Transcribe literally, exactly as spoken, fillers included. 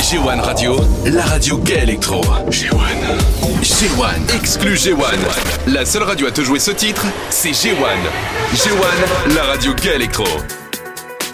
G un Radio, la radio gay électro. G un. G un, exclu G un. La seule radio à te jouer ce titre, c'est G un. G un, la radio gay électro.